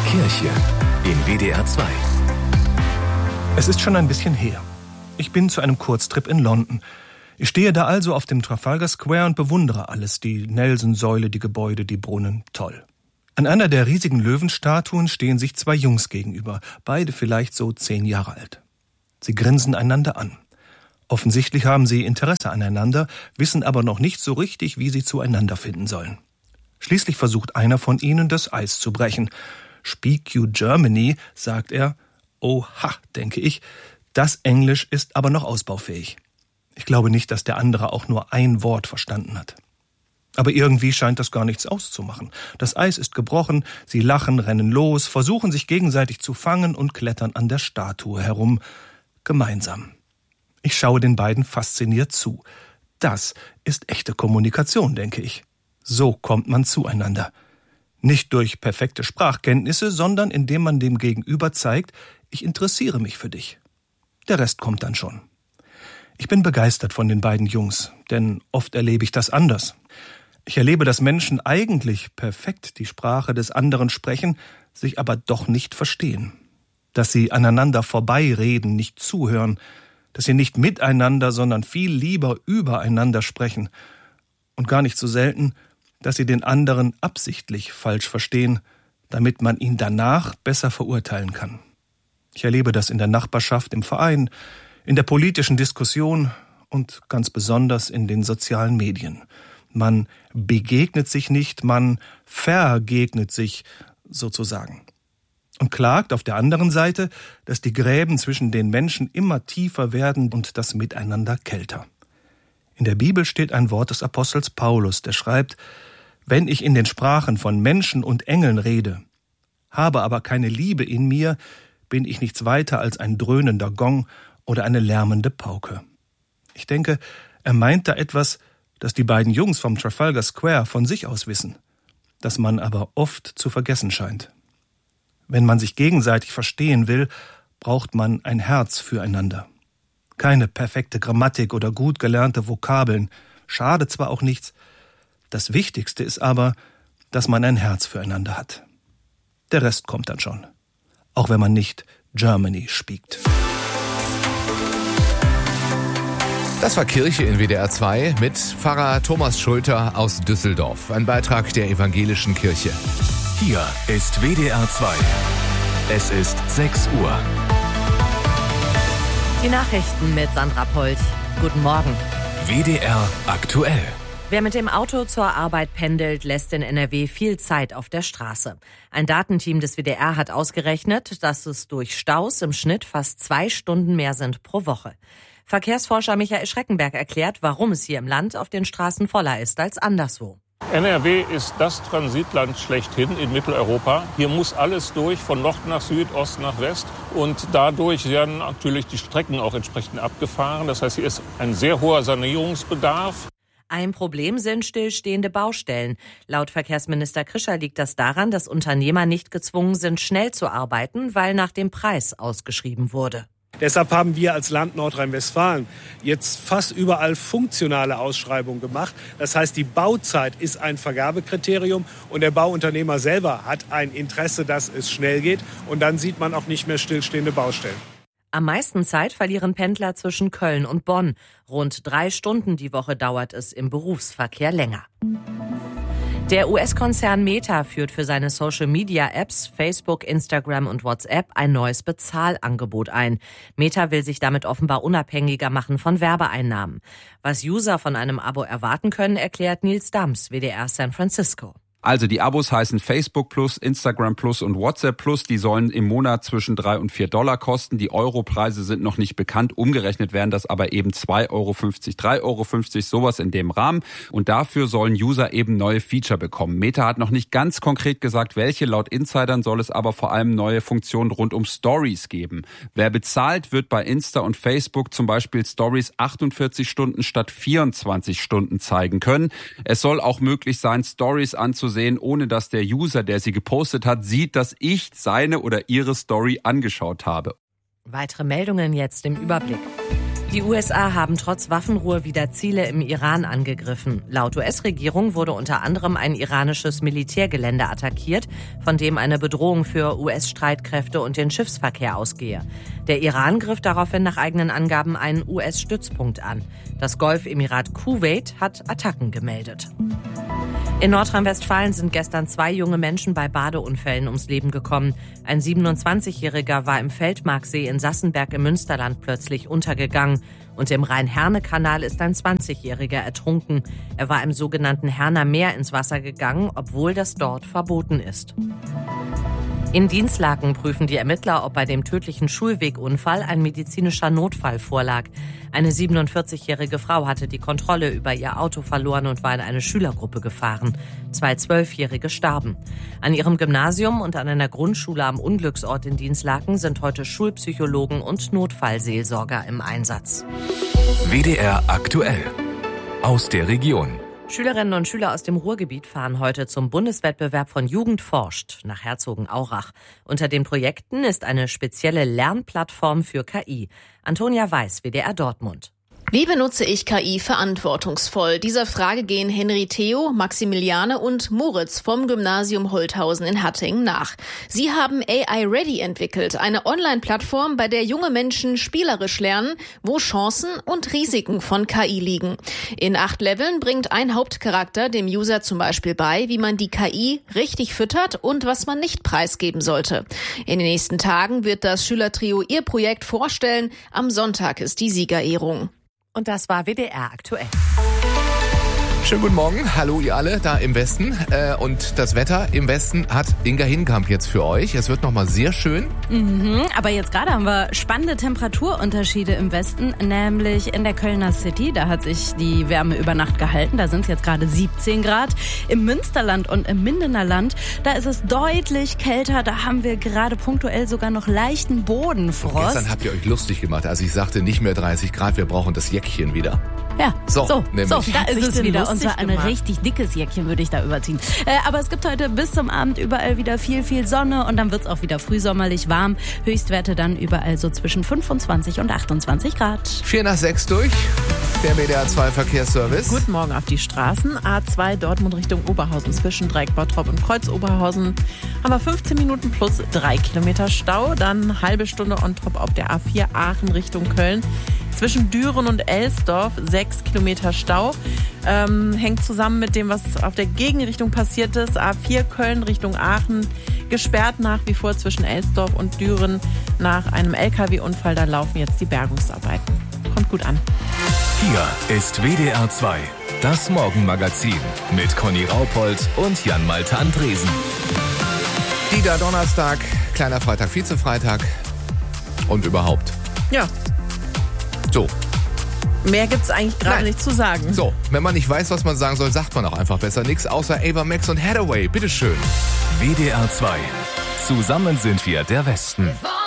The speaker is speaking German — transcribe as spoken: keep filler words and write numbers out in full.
Kirche in W D R zwei. Es ist schon ein bisschen her. Ich bin zu einem Kurztrip in London. Ich stehe da also auf dem Trafalgar Square und bewundere alles. Die Nelson-Säule, die Gebäude, die Brunnen. Toll. An einer der riesigen Löwenstatuen stehen sich zwei Jungs gegenüber. Beide vielleicht so zehn Jahre alt. Sie grinsen einander an. Offensichtlich haben sie Interesse aneinander, wissen aber noch nicht so richtig, wie sie zueinander finden sollen. Schließlich versucht einer von ihnen, das Eis zu brechen. Speak you Germany, sagt er. Oha, denke ich. Das Englisch ist aber noch ausbaufähig. Ich glaube nicht, dass der andere auch nur ein Wort verstanden hat. Aber irgendwie scheint das gar nichts auszumachen. Das Eis ist gebrochen, sie lachen, rennen los, versuchen sich gegenseitig zu fangen und klettern an der Statue herum. Gemeinsam. Ich schaue den beiden fasziniert zu. Das ist echte Kommunikation, denke ich. So kommt man zueinander. Nicht durch perfekte Sprachkenntnisse, sondern indem man dem Gegenüber zeigt, ich interessiere mich für dich. Der Rest kommt dann schon. Ich bin begeistert von den beiden Jungs, denn oft erlebe ich das anders. Ich erlebe, dass Menschen eigentlich perfekt die Sprache des anderen sprechen, sich aber doch nicht verstehen. Dass sie aneinander vorbeireden, nicht zuhören, dass sie nicht miteinander, sondern viel lieber übereinander sprechen. Und gar nicht so selten, dass sie den anderen absichtlich falsch verstehen, damit man ihn danach besser verurteilen kann. Ich erlebe das in der Nachbarschaft, im Verein, in der politischen Diskussion und ganz besonders in den sozialen Medien. Man begegnet sich nicht, man vergegnet sich sozusagen. Und klagt auf der anderen Seite, dass die Gräben zwischen den Menschen immer tiefer werden und das Miteinander kälter. In der Bibel steht ein Wort des Apostels Paulus, der schreibt, wenn ich in den Sprachen von Menschen und Engeln rede, habe aber keine Liebe in mir, bin ich nichts weiter als ein dröhnender Gong oder eine lärmende Pauke. Ich denke, er meint da etwas, das die beiden Jungs vom Trafalgar Square von sich aus wissen, das man aber oft zu vergessen scheint. Wenn man sich gegenseitig verstehen will, braucht man ein Herz füreinander. Keine perfekte Grammatik oder gut gelernte Vokabeln, schade zwar auch nichts. Das Wichtigste ist aber, dass man ein Herz füreinander hat. Der Rest kommt dann schon, auch wenn man nicht Germany speakt. Das war Kirche in W D R zwei mit Pfarrer Thomas Schulter aus Düsseldorf. Ein Beitrag der evangelischen Kirche. Hier ist W D R zwei. Es ist sechs Uhr. Die Nachrichten mit Sandra Polt. Guten Morgen. W D R aktuell. Wer mit dem Auto zur Arbeit pendelt, lässt in N R W viel Zeit auf der Straße. Ein Datenteam des W D R hat ausgerechnet, dass es durch Staus im Schnitt fast zwei Stunden mehr sind pro Woche. Verkehrsforscher Michael Schreckenberg erklärt, warum es hier im Land auf den Straßen voller ist als anderswo. N R W ist das Transitland schlechthin in Mitteleuropa. Hier muss alles durch, von Nord nach Süd, Ost nach West. Und dadurch werden natürlich die Strecken auch entsprechend abgefahren. Das heißt, hier ist ein sehr hoher Sanierungsbedarf. Ein Problem sind stillstehende Baustellen. Laut Verkehrsminister Krischer liegt das daran, dass Unternehmer nicht gezwungen sind, schnell zu arbeiten, weil nach dem Preis ausgeschrieben wurde. Deshalb haben wir als Land Nordrhein-Westfalen jetzt fast überall funktionale Ausschreibungen gemacht. Das heißt, die Bauzeit ist ein Vergabekriterium und der Bauunternehmer selber hat ein Interesse, dass es schnell geht. Und dann sieht man auch nicht mehr stillstehende Baustellen. Am meisten Zeit verlieren Pendler zwischen Köln und Bonn. Rund drei Stunden die Woche dauert es im Berufsverkehr länger. Der U S-Konzern Meta führt für seine Social-Media-Apps Facebook, Instagram und WhatsApp ein neues Bezahlangebot ein. Meta will sich damit offenbar unabhängiger machen von Werbeeinnahmen. Was User von einem Abo erwarten können, erklärt Nils Dams, W D R San Francisco. Also die Abos heißen Facebook Plus, Instagram Plus und WhatsApp Plus. Die sollen im Monat zwischen drei und vier Dollar kosten. Die Europreise sind noch nicht bekannt. Umgerechnet wären das aber eben zwei Euro fünfzig, drei Euro fünfzig, sowas in dem Rahmen. Und dafür sollen User eben neue Feature bekommen. Meta hat noch nicht ganz konkret gesagt, welche. Laut Insidern soll es aber vor allem neue Funktionen rund um Stories geben. Wer bezahlt, wird bei Insta und Facebook zum Beispiel Stories achtundvierzig Stunden statt vierundzwanzig Stunden zeigen können. Es soll auch möglich sein, Stories anzusehen, ohne dass der User, der sie gepostet hat, sieht, dass ich seine oder ihre Story angeschaut habe. Weitere Meldungen jetzt im Überblick. Die U S A haben trotz Waffenruhe wieder Ziele im Iran angegriffen. Laut U S-Regierung wurde unter anderem ein iranisches Militärgelände attackiert, von dem eine Bedrohung für U S-Streitkräfte und den Schiffsverkehr ausgehe. Der Iran griff daraufhin nach eigenen Angaben einen U S-Stützpunkt an. Das Golfemirat Kuwait hat Attacken gemeldet. In Nordrhein-Westfalen sind gestern zwei junge Menschen bei Badeunfällen ums Leben gekommen. Ein siebenundzwanzigjähriger war im Feldmarksee in Sassenberg im Münsterland plötzlich untergegangen. Und im Rhein-Herne-Kanal ist ein zwanzigjähriger ertrunken. Er war im sogenannten Herner Meer ins Wasser gegangen, obwohl das dort verboten ist. In Dinslaken prüfen die Ermittler, ob bei dem tödlichen Schulwegunfall ein medizinischer Notfall vorlag. Eine siebenundvierzigjährige Frau hatte die Kontrolle über ihr Auto verloren und war in eine Schülergruppe gefahren. Zwei Zwölfjährige starben. An ihrem Gymnasium und an einer Grundschule am Unglücksort in Dinslaken sind heute Schulpsychologen und Notfallseelsorger im Einsatz. W D R aktuell. Aus der Region. Schülerinnen und Schüler aus dem Ruhrgebiet fahren heute zum Bundeswettbewerb von Jugend forscht nach Herzogenaurach. Unter den Projekten ist eine spezielle Lernplattform für K I. Antonia Weiß, W D R Dortmund. Wie benutze ich K I verantwortungsvoll? Dieser Frage gehen Henry Theo, Maximiliane und Moritz vom Gymnasium Holthausen in Hattingen nach. Sie haben A I Ready entwickelt, eine Online-Plattform, bei der junge Menschen spielerisch lernen, wo Chancen und Risiken von K I liegen. In acht Leveln bringt ein Hauptcharakter dem User zum Beispiel bei, wie man die K I richtig füttert und was man nicht preisgeben sollte. In den nächsten Tagen wird das Schülertrio ihr Projekt vorstellen. Am Sonntag ist die Siegerehrung. Und das war W D R aktuell. Schönen guten Morgen, hallo ihr alle da im Westen. Äh, und das Wetter im Westen hat Inga Hinkamp jetzt für euch. Es wird nochmal sehr schön. Mhm, aber jetzt gerade haben wir spannende Temperaturunterschiede im Westen, nämlich in der Kölner City. Da hat sich die Wärme über Nacht gehalten. Da sind es jetzt gerade siebzehn Grad. Im Münsterland und im Mindener Land, da ist es deutlich kälter. Da haben wir gerade punktuell sogar noch leichten Bodenfrost. Und gestern habt ihr euch lustig gemacht, als ich sagte, nicht mehr dreißig Grad, wir brauchen das Jäckchen wieder. Ja, so, so, nämlich. so da ist es wieder. Und zwar ein gemacht. richtig dickes Jäckchen würde ich da überziehen. Äh, aber es gibt heute bis zum Abend überall wieder viel, viel Sonne und dann wird es auch wieder frühsommerlich warm. Höchstwerte dann überall so zwischen fünfundzwanzig und achtundzwanzig Grad. vier nach sechs durch, der W D R zwei Verkehrsservice. Guten Morgen auf die Straßen. A zwei Dortmund Richtung Oberhausen zwischen Dreieck Bottrop und Kreuz Oberhausen haben wir fünfzehn Minuten plus drei Kilometer Stau. Dann eine halbe Stunde on top auf der A vier Aachen Richtung Köln. Zwischen Düren und Elsdorf sechs Kilometer Stau. Ähm, hängt zusammen mit dem, was auf der Gegenrichtung passiert ist. A vier Köln Richtung Aachen gesperrt nach wie vor zwischen Elsdorf und Düren nach einem L K W-Unfall. Da laufen jetzt die Bergungsarbeiten. Kommt gut an. Hier ist W D R zwei, das Morgenmagazin mit Conny Raupold und Jan-Malte Andresen. Dieter Donnerstag, kleiner Freitag, Vizefreitag und überhaupt. Ja. So. Mehr gibt's eigentlich gerade Nein. nicht zu sagen. So, wenn man nicht weiß, was man sagen soll, sagt man auch einfach besser nichts, außer Ava Max und Hathaway. Bitteschön. W D R zwei. Zusammen sind wir der Westen.